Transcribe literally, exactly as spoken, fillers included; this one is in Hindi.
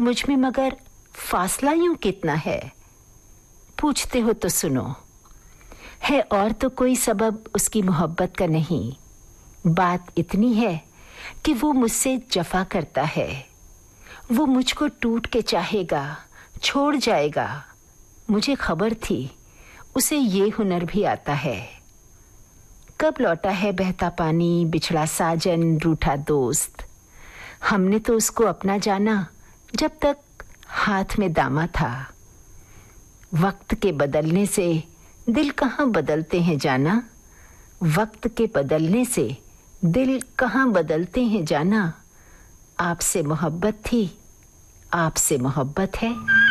मुझ में मगर फासला यूं कितना है? पूछते हो तो सुनो, है और तो कोई सबब उसकी मोहब्बत का नहीं। बात इतनी है कि वो मुझसे जफा करता है। वो मुझको टूट के चाहेगा, छोड़ जाएगा। मुझे खबर थी उसे ये हुनर भी आता है। कब लौटा है बहता पानी, बिछड़ा साजन, रूठा दोस्त। हमने तो उसको अपना जाना जब तक हाथ में दामा था। वक्त के बदलने से दिल कहाँ बदलते हैं जाना। वक्त के बदलने से दिल कहाँ बदलते हैं जाना। आपसे मोहब्बत थी, आपसे मोहब्बत है।